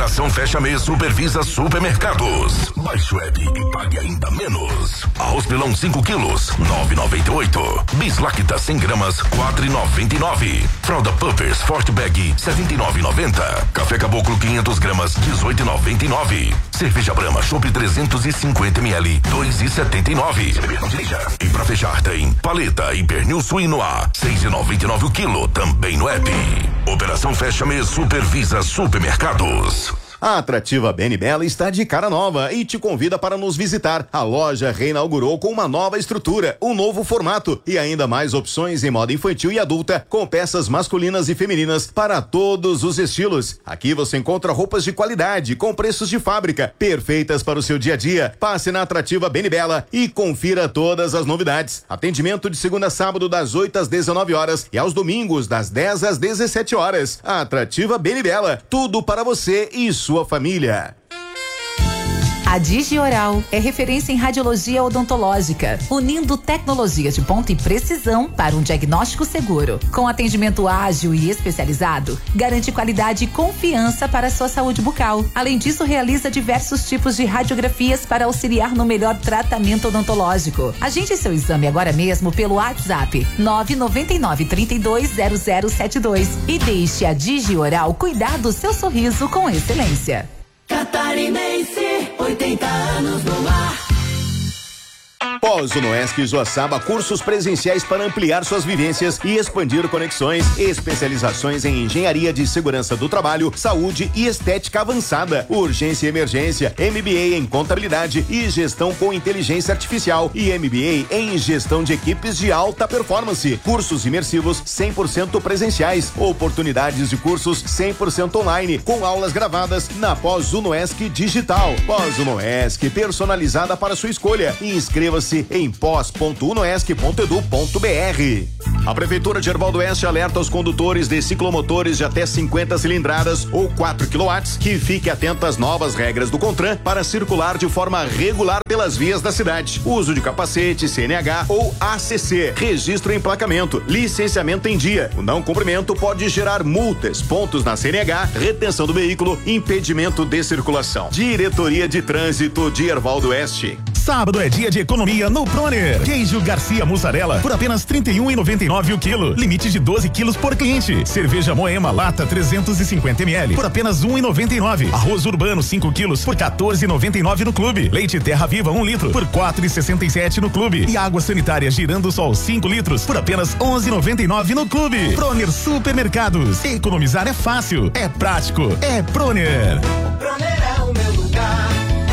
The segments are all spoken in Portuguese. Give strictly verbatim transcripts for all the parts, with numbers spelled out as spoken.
Operação Fecha Mês supervisa supermercados. Baixe o app e pague ainda menos. Arroz pilão cinco quilos, nove e noventa e oito. Bislacta cem gramas, quatro e noventa e nove. Fralda Pampers Forte Bag, setenta e nove e noventa. Café Caboclo quinhentas gramas, dezoito e noventa e nove. Cerveja Brahma Chopp trezentos e cinquenta mililitros, dois e setenta e nove. E pra fechar tem paleta e pernil suíno A, seis e noventa e nove o quilo, também no app. Operação Fecha Mês supervisa supermercados. A Atrativa Bem e Bela está de cara nova e te convida para nos visitar. A loja reinaugurou com uma nova estrutura, um novo formato e ainda mais opções em moda infantil e adulta, com peças masculinas e femininas para todos os estilos. Aqui você encontra roupas de qualidade, com preços de fábrica, perfeitas para o seu dia a dia. Passe na Atrativa Bem e Bela e confira todas as novidades. Atendimento de segunda a sábado das oito às dezenove horas e aos domingos das dez às dezessete horas. A Atrativa Bem e Bela, tudo para você e sua sua família. A Digioral é referência em radiologia odontológica, unindo tecnologia de ponta e precisão para um diagnóstico seguro. Com atendimento ágil e especializado, garante qualidade e confiança para a sua saúde bucal. Além disso, realiza diversos tipos de radiografias para auxiliar no melhor tratamento odontológico. Agende seu exame agora mesmo pelo WhatsApp nove nove nove, três dois zero zero sete dois e deixe a Digioral cuidar do seu sorriso com excelência. Catarinense, oitenta anos no ar. Pós-Unoesc Joaçaba, cursos presenciais para ampliar suas vivências e expandir conexões, especializações em engenharia de segurança do trabalho, saúde e estética avançada, urgência e emergência, M B A em contabilidade e gestão com inteligência artificial e M B A em gestão de equipes de alta performance, cursos imersivos cem por cento presenciais, oportunidades de cursos cem por cento online, com aulas gravadas na Pós-Unoesc Digital. Pós-Unoesc, personalizada para sua escolha. Inscreva-se em pós ponto unoesc ponto edu ponto br. A Prefeitura de Erval do Oeste alerta os condutores de ciclomotores de até cinquenta cilindradas ou quatro quilowatts que fique atento às novas regras do CONTRAN para circular de forma regular pelas vias da cidade. Uso de capacete, C N H ou A C C, registro e emplacamento, licenciamento em dia. O não cumprimento pode gerar multas, pontos na C N H, retenção do veículo, impedimento de circulação. Diretoria de Trânsito de Erval do Oeste. Sábado é dia de economia no Proner. Queijo Garcia mussarela por apenas trinta e um e noventa e nove o quilo. Limite de doze quilos por cliente. Cerveja Moema lata trezentos e cinquenta mililitros por apenas um e noventa e nove. Arroz urbano cinco quilos por quatorze e noventa e nove no clube. Leite Terra Viva um litro por quatro e sessenta e sete no clube. E água sanitária Girando Sol cinco litros por apenas onze e noventa e nove no clube. Proner Supermercados. Economizar é fácil, é prático, é Proner. Proner é o meu lugar.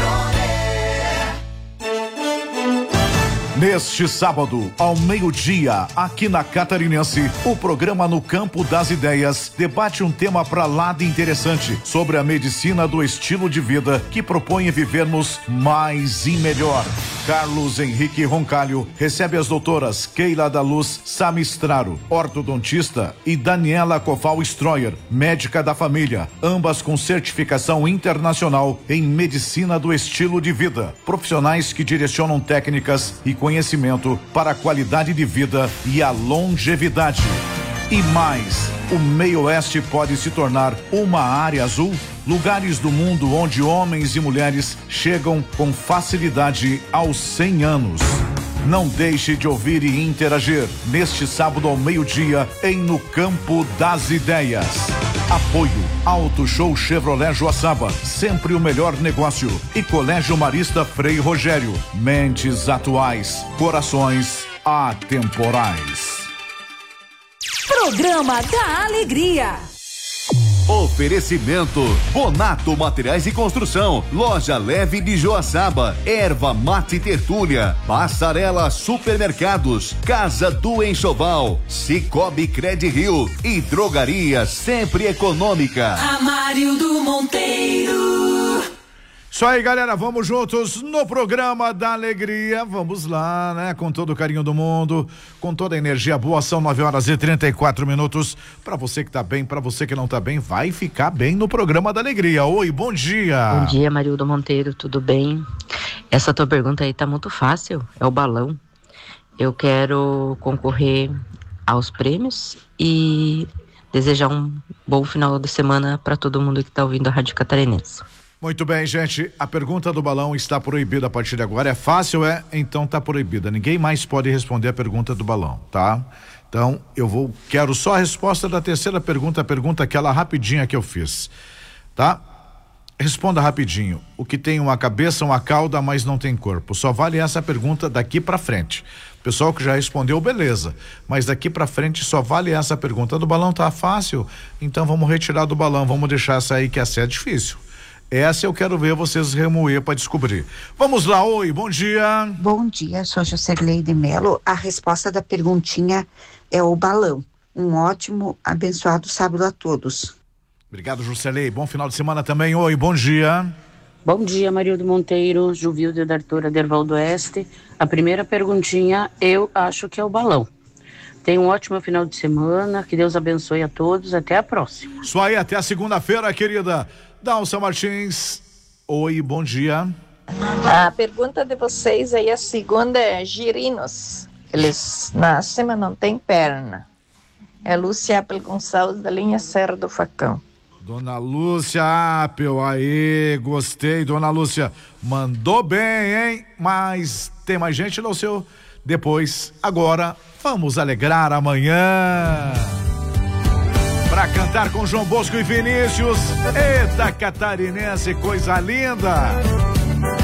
Neste sábado, ao meio-dia, aqui na Catarinense, o programa No Campo das Ideias debate um tema pra lá de interessante sobre a medicina do estilo de vida que propõe vivermos mais e melhor. Carlos Henrique Roncalho recebe as doutoras Keila da Luz Samistraro, ortodontista, e Daniela Koval Stroyer, médica da família, ambas com certificação internacional em medicina do estilo de vida. Profissionais que direcionam técnicas e conhecimento para a qualidade de vida e a longevidade. E mais, o Meio Oeste pode se tornar uma área azul? Lugares do mundo onde homens e mulheres chegam com facilidade aos cem anos. Não deixe de ouvir e interagir neste sábado ao meio-dia em No Campo das Ideias. Apoio Auto Show Chevrolet Joaçaba, sempre o melhor negócio, e Colégio Marista Frei Rogério. Mentes atuais, corações atemporais. Programa da Alegria. Oferecimento Bonato Materiais e Construção, Loja Leve de Joaçaba, Erva Mate Tertúlia, Passarela Supermercados, Casa do Enxoval, Cicobi Cred Rio e Drogaria Sempre Econômica. Amarildo Monteiro. Isso aí, galera, vamos juntos no programa da alegria, vamos lá, né, com todo o carinho do mundo, com toda a energia boa, são nove horas e trinta e quatro minutos, pra você que tá bem, pra você que não tá bem, vai ficar bem no programa da alegria. Oi, bom dia. Bom dia, Marildo Monteiro, tudo bem? Essa tua pergunta aí tá muito fácil, é o balão. Eu quero concorrer aos prêmios e desejar um bom final de semana para todo mundo que está ouvindo a Rádio Catarinense. Muito bem, gente. A pergunta do balão está proibida a partir de agora. É fácil, é? Então tá proibida. Ninguém mais pode responder a pergunta do balão, tá? Então, eu vou, quero só a resposta da terceira pergunta, a pergunta aquela rapidinha que eu fiz, tá? Responda rapidinho. O que tem uma cabeça, uma cauda, mas não tem corpo? Só vale essa pergunta daqui pra frente. Pessoal que já respondeu, beleza. Mas daqui pra frente só vale essa pergunta. Do balão tá fácil? Então vamos retirar do balão, vamos deixar essa aí que essa é difícil. Essa eu quero ver vocês remoer para descobrir. Vamos lá, oi, bom dia. Bom dia, sou Joserleide Melo. A resposta da perguntinha é o balão. Um ótimo, abençoado sábado a todos. Obrigado, Juscelei. Bom final de semana também. Oi, bom dia. Bom dia, Marildo Monteiro, Juvilde da Artura Dervaldo Oeste. A primeira perguntinha, eu acho que é o balão. Tenha um ótimo final de semana, que Deus abençoe a todos, até a próxima. Isso aí, até a segunda-feira, querida. Dalsa Martins, oi, bom dia. A pergunta de vocês aí, a segunda é girinos. Eles nascem, mas não tem perna. É Lúcia Apel Gonçalves, da linha Serra do Facão. Dona Lúcia Apel, aí, gostei, Dona Lúcia. Mandou bem, hein? Mas tem mais gente no seu depois. Agora, vamos alegrar amanhã. Pra cantar com João Bosco e Vinícius. Eita, catarinense, coisa linda.